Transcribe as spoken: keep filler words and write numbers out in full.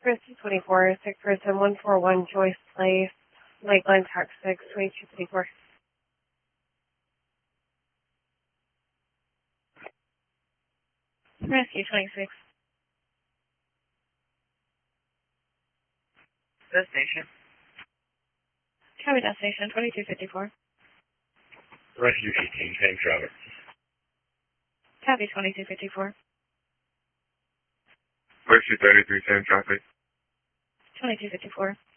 Rescue twenty-four, sick person one four one Joyce Place, Lakeland, Tax six, twenty-two fifty-four. Rescue twenty-six. Destination. Copy destination, twenty-two fifty-four. Rescue eighteen, same traffic. Copy twenty-two fifty-four. Rescue thirty-three, same traffic. twenty-two fifty-four.